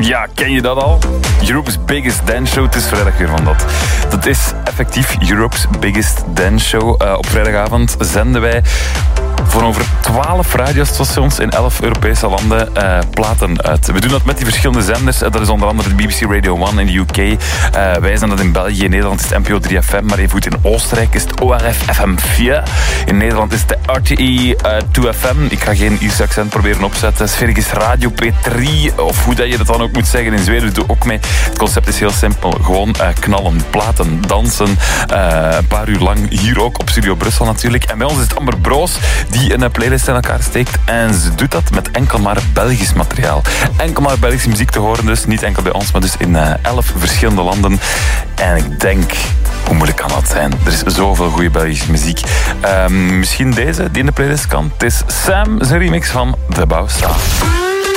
Ja, ken je dat al? Europe's Biggest Dance Show. Het is vrijdag weer van dat. Dat is effectief Europe's Biggest Dance Show. Op vrijdagavond zenden wij voor over 12 radiostations in 11 Europese landen platen uit. We doen dat met die verschillende zenders. Dat is onder andere de BBC Radio 1 in de UK. Wij zijn dat in België. In Nederland is het NPO 3FM. Maar even goed, in Oostenrijk is het ORF FM 4. In Nederland is het de RTE 2FM. Ik ga geen Ierse accent proberen opzetten. Sverigis Radio P3. Of hoe dat je dat dan ook moet zeggen. In Zweden doe ook mee. Het concept is heel simpel. Gewoon knallen, platen, dansen. Een paar uur lang. Hier ook op Studio Brussel natuurlijk. En bij ons is het Amber Broos die een playlist in elkaar steekt. En ze doet dat met enkel maar Belgisch materiaal. Enkel maar Belgische muziek te horen dus. Niet enkel bij ons, maar dus in 11 verschillende landen. En ik denk, hoe moeilijk kan dat zijn? Er is zoveel goede Belgische muziek. Misschien deze, die in de playlist kan. Het is Sam, zijn remix van De Bouwstra.